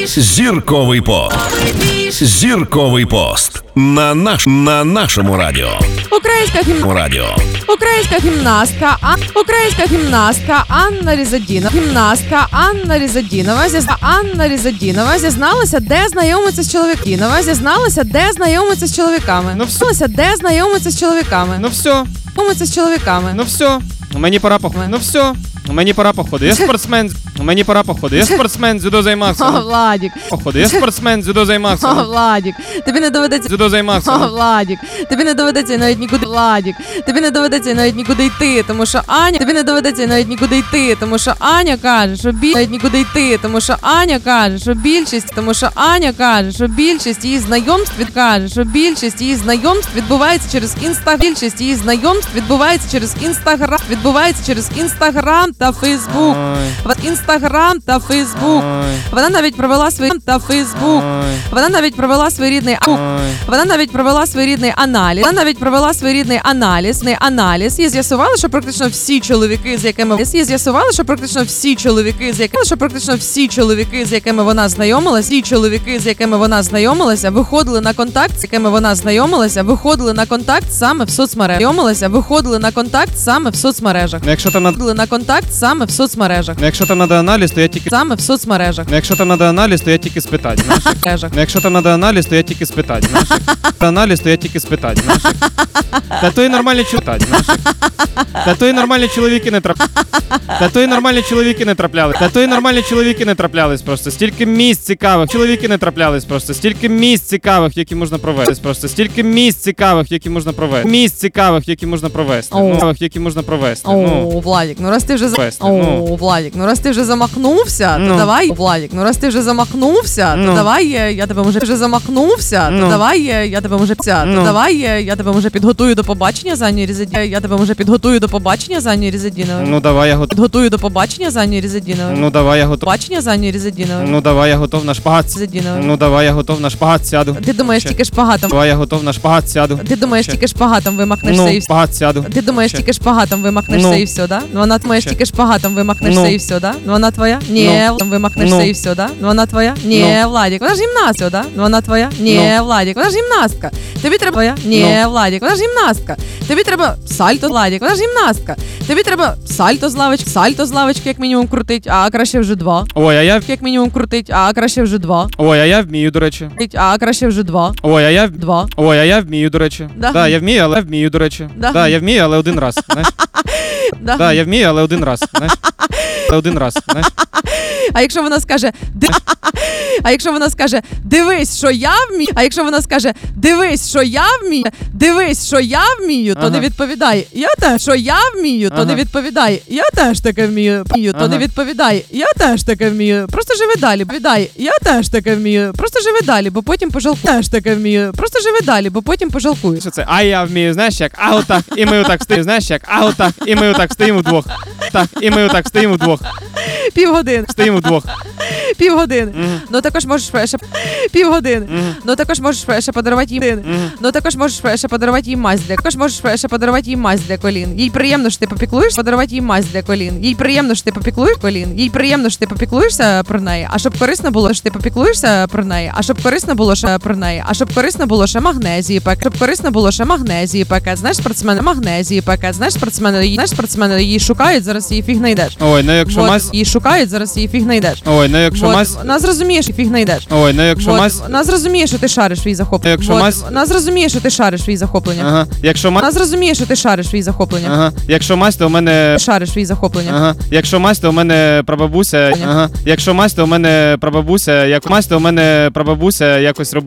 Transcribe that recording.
Зірковий пост. Зірковий пост. На нашому радіо. Українська гімнастка Анна Різадінова зізналася, де знайомиться з чоловіками. Ну все. Ну все. Мені пора походу. Я спортсмен, дзюдо займався. О, Владік. Я спортсмен, дзюдо займався. О, Владік. Тобі не доведеться. Дзюдо займався. О, Владік. Тобі не доведеться навіть нікуди. Тобі не доведеться навіть нікуди йти, тому що Аня каже, що більшість її знайомств відбувається через Інстаграм та Фейсбук. Вона навіть провела свій рідний аналіз і з'ясувала, що практично всі чоловіки, з якими вона знайомилася, виходили на контакт саме в соцмережах. Якщо там надо аналіз, то я тільки спитати. Якщо там надо аналіз, то я тільки спитати. Та то і нормальні чоловіки не траплялись просто. Стільки місць цікавих, які можна провести. О, Владік, ну раз ти вже замахнувся, то давай. Давай я тебе може підготую до побачення з Анною Різадіновою. Ну давай я готов на шпагат. Сяду. Ти думаєш, тільки шпагатом вимахнешся і все, да? Ну вона твоя. Тільки шпагатом вимахнешся і все, да? Ну вона твоя? Ні, вимахнешся і все, да? Ну вона твоя? Ні, Владік, вона ж гімнастка, да? Ну вона твоя? Ні, Владік, вона ж гімнастка. Тобі треба твоя? Ні, Владік, вона ж гімнастка. Тобі треба сальто, Владік, вона ж гімнастка. Тобі треба сальто з лавочки, як мінімум крутить, а краще вже два. Ой, а я Як мінімум крутить, а краще вже два. Ой, а я вмію, до речі. А краще вже два. Ой, а я вмію, до речі. Да. Да, я вмію, але Да. Да, я вмію, але один раз, знаєш. Да. Да, я вмію, але один раз, знаєш. А якщо вона скаже, дивись, що я вмію, то не відповідає. Я теж, що я вмію, то не відповідає. Я теж таке вмію, то не відповідає. Я теж таке вмію. Просто живи далі. Я теж таке вмію. Просто живи далі, бо потім пожалкуєш. Що це? А я вмію, знаєш як? А отак, і ми отак стоїмо, знаєш як? А отак, і ми отак стоїмо вдвох. Так, і ми отак стоїмо вдвох. Півгодини. Мгм. Ну також можеш ще півгодини. Мгм. Ну також можеш ще подарувати їй мазь для колін. Їй приємно, що ти попіклуєшся, подарувати їй мазь для колін. Їй приємно, що ти попіклуєшся про неї. А щоб корисно було, що ти попіклуєшся про неї. А щоб корисно було ще магнезії пакет. Знаєш, спортсмени її шукають, зараз її фіг знайдеш. Ой, ну якщо мазь. Її шукають, зараз її фіг знайдеш. Ой, ну якщо мазь. Вона зрозуміє, що фіг знайдеш. Ой, ну якщо мазь. Вона зрозуміє, що ти шариш свої захоплення. Якщо мазь. Вона зрозуміє, що ти шариш свої захоплення. Ага. Якщо мазь. Вона зрозуміє, що ти шариш свої захоплення. Ага. Якщо мазь, то у мене. Шариш свої захоплення. Ага. Якщо мазь, то у мене прабабуся. Ага. Якщо мазь, то у мене прабабуся якось робить.